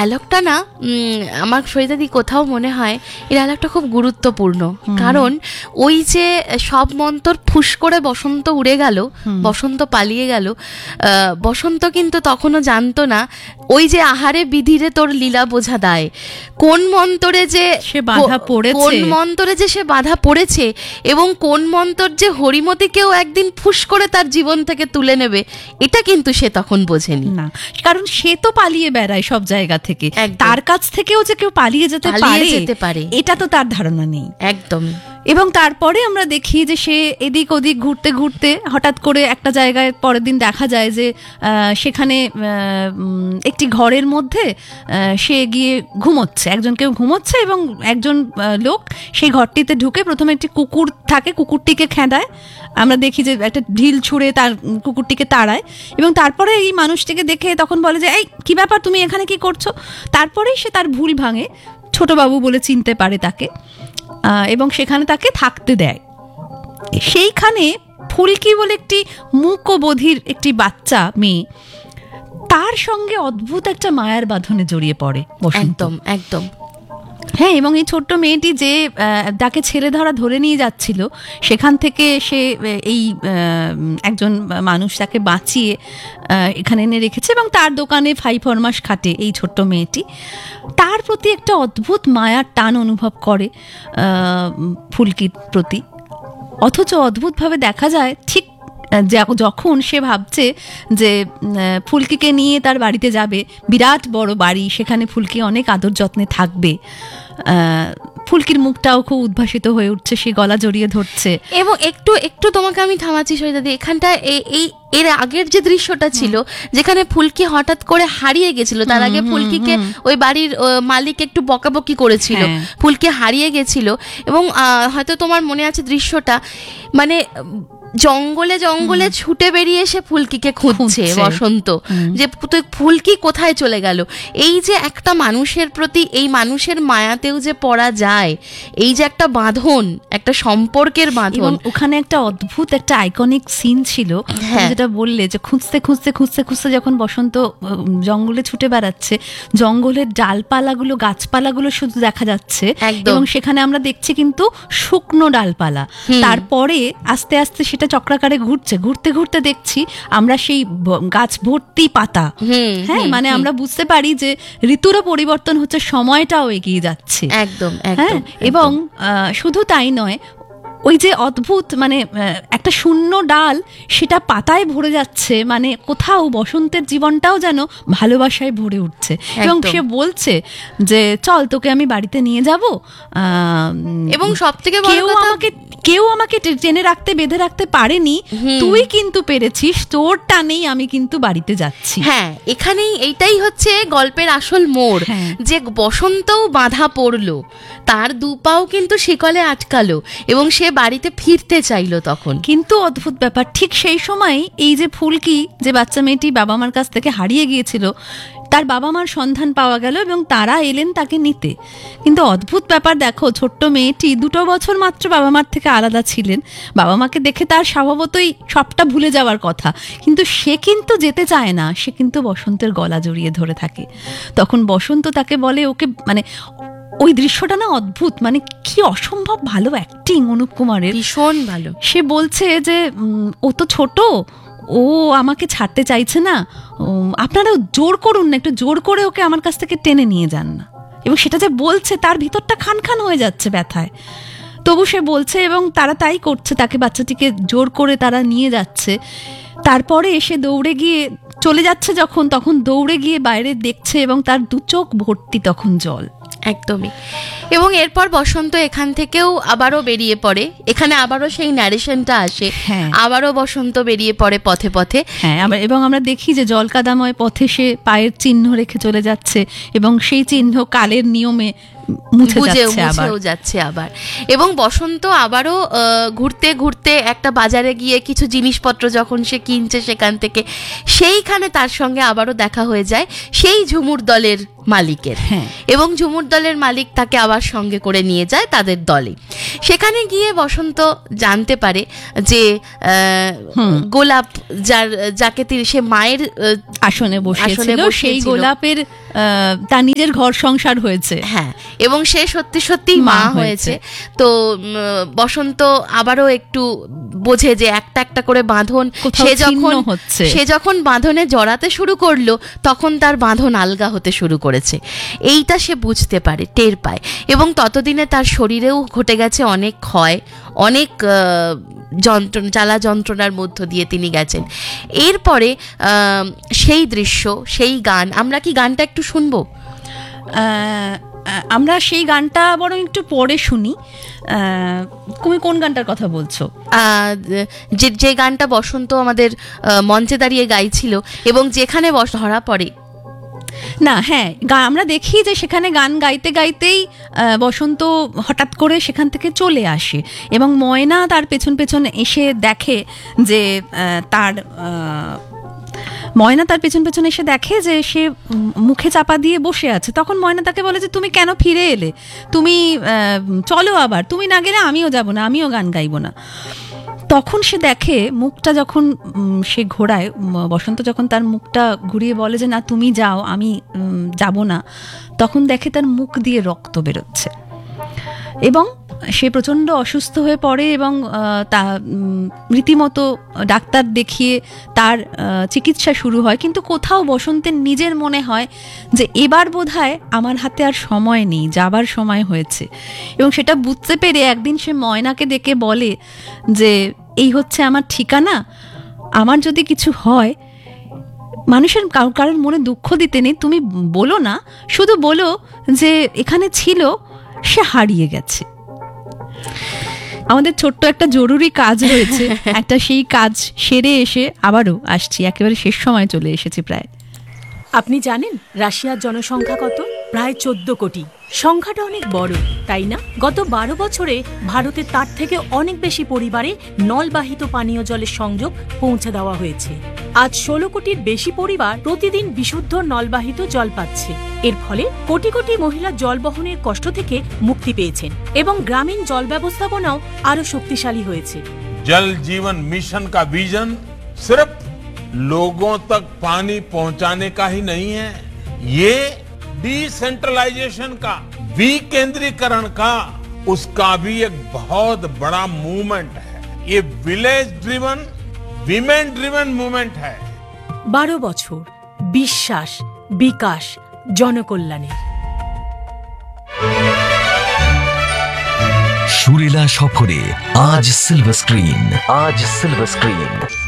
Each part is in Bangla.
ডায়লগটা না আমার সরিতাদি কোথাও মনে হয় এই ডায়লগটা খুব গুরুত্বপূর্ণ, কারণ ওই যে সব মন্তর ফুস করে বসন্ত উড়ে গেল, বসন্ত পালিয়ে গেল, বসন্ত কিন্তু তখনও জানতো না ওই যে আহারে বিধিরে তোর লীলা বোঝা দায়, কোন মন্তরে যে সে বাধা পড়েছে, কোন মন্তরে যে সে বাধা পড়েছে, এবং কোন মন্তর যে হরিমতিকেও একদিন ফুস করে তার জীবন থেকে তুলে নেবে, এটা কিন্তু সে তখন বোঝেনি না, কারণ সে তো পালিয়ে বেড়ায় সব জায়গা থেকে, তার কাছ থেকেও যে কেউ পালিয়ে যেতে পারে এটা তো তার ধারণা নেই একদম। এবং তারপরে আমরা দেখি যে সে এদিক ওদিক ঘুরতে ঘুরতে হঠাৎ করে একটা জায়গায় পরের দিন দেখা যায় যে সেখানে একটি ঘরের মধ্যে সে গিয়ে ঘুমোচ্ছে, একজন কেউ ঘুমোচ্ছে এবং একজন লোক সেই ঘরটিতে ঢুকে প্রথমে একটি কুকুর থাকে, কুকুরটিকে খেদায়, আমরা দেখি যে একটা ঢিল ছুঁড়ে তার কুকুরটিকে তাড়ায়, এবং তারপরে এই মানুষটিকে দেখে তখন বলে যে এই কি ব্যাপার, তুমি এখানে কি করছো? তারপরেই সে তার ভুল ভাঙে, ছোটবাবু বলে চিনতে পারে তাকে, এবং সেখানে তাকে থাকতে দেয়। সেইখানে ফুলকি বলে একটি মূকবধির একটি বাচ্চা মেয়ে, তার সঙ্গে অদ্ভুত একটা মায়ার বাঁধনে জড়িয়ে পড়ে একদম একদম। হ্যাঁ, এবং এই ছোট্ট মেয়েটি যে যাকে ছেলে ধরে নিয়ে যাচ্ছিল, সেখান থেকে সে এই একজন মানুষ তাকে বাঁচিয়ে এখানে এনে রেখেছে, এবং তার দোকানে 5 মাস খাটে এই ছোট্ট মেয়েটি। তার প্রতি একটা অদ্ভুত মায়ার টান অনুভব করে ফুলকির প্রতি, অথচ অদ্ভুতভাবে দেখা যায় ঠিক যখন সে ভাবছে যে ফুলকিকে নিয়ে তার বাড়িতে যাবে, বিরাট বড় বাড়ি, সেখানে ফুলকি অনেক আদর যত্নে থাকবে, ফুলকির মুখটাও খুব উদ্ভাসিত হয়ে উঠছে, সে গলা জড়িয়ে ধরছে। এবং একটু তোমাকে আমি থামাচ্ছি সরিতাদি, এখানটা এই এর আগের যে দৃশ্যটা ছিল যেখানে ফুলকি হঠাৎ করে হারিয়ে গেছিল, তার আগে ফুলকিকে ওই বাড়ির মালিক একটু বকাবকি করেছিল, ফুলকি হারিয়ে গেছিল, এবং হয়তো তোমার মনে আছে দৃশ্যটা, মানে জঙ্গলে জঙ্গলে ছুটে বেরিয়ে এসে ফুলকিকে খুঁজছে বসন্ত, যে ফুলকি কোথায় চলে গেল। এই যে একটা মানুষের প্রতি, এই মানুষের মায়াতেও যে পড়া যায়, এই যে একটা বাঁধন, একটা সম্পর্কের বাঁধন, ওখানে একটা অদ্ভুত একটা আইকনিক সিন ছিল, যেটা বললে যে খুঁজতে খুঁজতে খুঁজতে খুঁজতে যখন বসন্ত জঙ্গলে ছুটে বেড়াচ্ছে, জঙ্গলের ডালপালাগুলো, গাছপালাগুলো শুধু দেখা যাচ্ছে, এবং সেখানে আমরা দেখছি কিন্তু শুকনো ডালপালা, তারপরে আস্তে আস্তে সেটা চক্রাকারে ঘুরছে, ঘুরতে ঘুরতে দেখছি আমরা সেই গাছ ভর্তি পাতা। হ্যাঁ, মানে আমরা বুঝতে পারি যে ঋতুরও পরিবর্তন হচ্ছে, সময়টাও এগিয়ে যাচ্ছে একদম। এবং শুধু তাই নয়, ওই যে অদ্ভুত মানে একটা শূন্য ডাল, সেটা পাতায় ভরে যাচ্ছে, মানে কোথাও বসন্তের জীবনটাও যেন ভালোবাসায় ভরে উঠছে, এবং সে বলছে যে চল তোকে আমি বাড়িতে নিয়ে যাব, এবং সব থেকে কেউ আমাকে টেনে রাখতে বেঁধে রাখতে পারেনি, তুই কিন্তু পেরেছিস, তোর টানেই আমি কিন্তু বাড়িতে যাচ্ছি। হ্যাঁ, এখানেই এইটাই হচ্ছে গল্পের আসল মোড়, যে বসন্তও বাঁধা পড়লো, তার দুপাও কিন্তু শিকলে আটকালো, এবং সে বাড়িতে ফিরতে চাইলো তখন। কিন্তু অদ্ভুত ব্যাপার, ঠিক সেই সময় এই যে ফুলকি, যে বাচ্চা মেয়েটি বাবা মার কাছ থেকে হারিয়ে গিয়েছিল, তার বাবা মার সন্ধান পাওয়া গেল এবং তারা এলেন তাকে নিতে। কিন্তু অদ্ভুত ব্যাপার দেখো, ছোট্ট মেয়েটি 2 বছর মাত্র বাবা মার থেকে আলাদা ছিলেন, বাবা মাকে দেখে তার স্বভাবতই সবটা ভুলে যাওয়ার কথা, কিন্তু সে কিন্তু যেতে চায় না, সে কিন্তু বসন্তের গলা জড়িয়ে ধরে থাকে। তখন বসন্ত তাকে বলে, ওকে মানে ওই দৃশ্যটা না অদ্ভুত, মানে কি অসম্ভব ভালো অ্যাক্টিং অনুপ কুমারের, ভীষণ ভালো। সে বলছে যে ও তো ছোট, ও আমাকে ছাড়তে চাইছে না, আপনারা জোর করুন না, একটু জোর করে ওকে আমার কাছ থেকে টেনে নিয়ে যান না। এবং সেটা যে বলছে, তার ভিতরটা খান খান হয়ে যাচ্ছে ব্যথায়, তবু সে বলছে, এবং তারা তাই করছে, তাকে বাচ্চাটিকে জোর করে তারা নিয়ে যাচ্ছে। তারপরে এসে দৌড়ে গিয়ে চলে যাচ্ছে যখন, তখন দৌড়ে গিয়ে বাইরে দেখছে, এবং তার 2 চোখ ভর্তি তখন জল। একদমই। এবং এরপর বসন্ত এখান থেকেও আবারও বেরিয়ে পড়ে, এখানে আবারও সেই ন্যারেশনটা আসে, আবারও বসন্ত বেরিয়ে পড়ে পথে পথে। হ্যাঁ, এবং আমরা দেখি যে জলকাদাময় পথে সে পায়ের চিহ্ন রেখে চলে যাচ্ছে, এবং সেই চিহ্ন কালের নিয়মে মুছেও যাচ্ছে আবার। এবং বসন্ত আবারও ঘুরতে ঘুরতে একটা বাজারে গিয়ে কিছু জিনিসপত্র যখন সে কিনছে সেখান থেকে, সেইখানে তার সঙ্গে আবারও দেখা হয়ে যায় সেই ঝুমুর দলের মালিকের, এবং ঝুমুর দলের মালিক তাকে আবার সঙ্গে করে নিয়ে যায় তাদের দলে। সেখানে গিয়ে বসন্ত জানতে পারে যে গোলাপ, যাকে সে মায়ের আসনে বসেছিল, সেই গোলাপের তার নিজের ঘর সংসার হয়েছে। হ্যাঁ, এবং সে সত্যি সত্যি মা হয়েছে। তো বসন্ত আবারও একটু বোঝে যে একটা একটা করে বাঁধন সে যখন বাঁধনে জড়াতে শুরু করলো, তখন তার বাঁধন আলগা হতে শুরু করেছে। এইটা সে বুঝতে পারে, টের পায়, এবং ততদিনে তার শরীরেও ঘটে গেছে অনেক ক্ষয়, অনেক জ্বালা যন্ত্রণার মধ্য দিয়ে তিনি গেছেন। এরপরে সেই দৃশ্য, সেই গান, আমরা কি গানটা একটু শুনবো? আমরা সেই গানটা বরং একটু পরে শুনি। তুমি কোন গানটার কথা বলছো? যে গানটা বসন্ত আমাদের মঞ্চে দাঁড়িয়ে গাইছিল এবং যেখানে ধরা পড়ে না। হ্যাঁ, আমরা দেখি যে সেখানে গান গাইতে গাইতেই বসন্ত হঠাৎ করে সেখান থেকে চলে আসে এবং ময়না তার পেছন পেছন এসে দেখে যে ময়না তার পেছন পেছন এসে দেখে যে সে মুখে চাপা দিয়ে বসে আছে। তখন ময়না তাকে বলে যে তুমি কেন ফিরে এলে, তুমি চলো আবার, তুমি না গেলে আমিও যাব না, আমিও গান গাইব না। তখন সে দেখে মুখটা যখন সে ঘোরায়, বসন্ত যখন তার মুখটা ঘুরিয়ে বলে যে না তুমি যাও, আমি যাব না, তখন দেখে তার মুখ দিয়ে রক্ত বেরোচ্ছে এবং সে প্রচণ্ড অসুস্থ হয়ে পড়ে এবং তা রীতিমতো ডাক্তার দেখিয়ে তার চিকিৎসা শুরু হয়। কিন্তু কোথাও বসন্তের নিজের মনে হয় যে এবার বোধহয় আমার হাতে আর সময় নেই, যাবার সময় হয়েছে। এবং সেটা বুঝতে পেরে একদিন সে ময়নাকে ডেকে বলে যে এই হচ্ছে আমার ঠিকানা, আমার যদি কিছু হয়, মানুষের কারোর মনে দুঃখ দিতে নেই, তুমি বলো না, শুধু বলো যে এখানে ছিল, সে হারিয়ে গেছে। আমাদের ছোট্ট একটা জরুরি কাজ রয়েছে, একটা সেই কাজ সেরে এসে আবারও আসছি, একেবারে শেষ সময় চলে এসেছি প্রায়। আপনি জানেন রাশিয়ার জনসংখ্যা কত? প্রায় 14 কোটি। সংখ্যাটা অনেক বড়, তাই না? গত 12 বছরে ভারতে তার থেকে অনেক বেশি পরিবারে নলবাহিত পানীয় জলের সংযোগ পৌঁছে দেওয়া হয়েছে। আজ 16 কোটির বেশি পরিবার প্রতিদিন বিশুদ্ধ নলবাহিত জল পাচ্ছে। এর ফলে কোটি কোটি মহিলা জল বহনের কষ্ট থেকে মুক্তি পেয়েছেন এবং গ্রামীণ জল ব্যবস্থাপনাও আরো শক্তিশালী হয়েছে। जल जीवन मिशन का विजन सिर्फ लोगों तक पानी पहुंचाने का ही नहीं है, ये डिसेंट्रलाइजेशन का, विकेंद्रीकरण का, उसका भी एक बहुत बड़ा मूवमेंट है। ये village driven, women driven movement है। 12 বছর বিশ্বাস, বিকাশ, জনকল্যাণের। সুরেলা সফরে আজ সিলভার স্ক্রিন।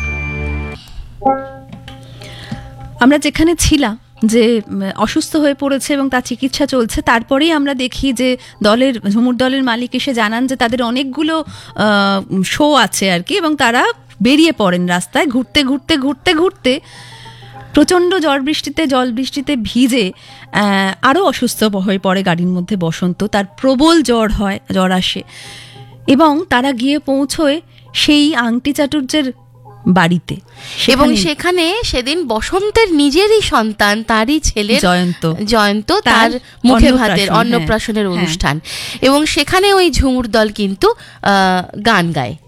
আমরা যেখানে ছিলাম, যে অসুস্থ হয়ে পড়েছে এবং তার চিকিৎসা চলছে, তারপরেই আমরা দেখি যে ঝুমুর দলের মালিক এসে জানান যে তাদের অনেকগুলো শো আছে আর কি, এবং তারা বেরিয়ে পড়েন রাস্তায় ঘুরতে ঘুরতে ঘুরতে ঘুরতে প্রচণ্ড জল বৃষ্টিতে ভিজে আরও অসুস্থ হয়ে পড়ে গাড়ির মধ্যে বসন্ত। তার প্রবল জ্বর আসে এবং তারা গিয়ে পৌঁছয় সেই আংটি চাটুর্যের বাড়িতে, এবং সেখানে সেদিন বসন্তের নিজেরই সন্তান, তারই ছেলে জয়ন্ত, তার মুখে ভাতের অন্নপ্রাশনের অনুষ্ঠান, এবং সেখানে ওই ঝুমুর দল কিন্তু গান গায়।